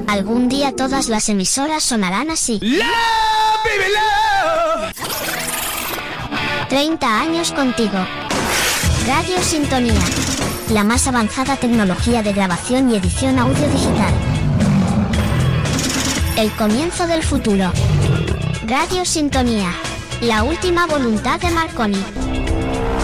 Algún día todas las emisoras sonarán así. Love, baby, love. 30 años contigo. Radio Sintonía. La más avanzada tecnología de grabación y edición audio digital. El comienzo del futuro. Radio Sintonía. La última voluntad de Marconi.